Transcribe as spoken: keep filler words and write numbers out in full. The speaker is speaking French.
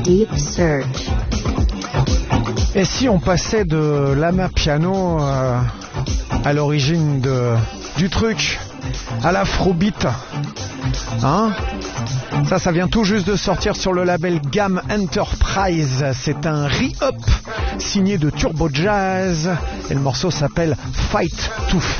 Deep Surge. Et si on passait de l'ama piano euh, à l'origine de, du truc, à l'afrobeat, hein? Ça, ça vient tout juste de sortir sur le label Gam Enterprise. C'est un re-up signé de Turbo Jazz et le morceau s'appelle Fight to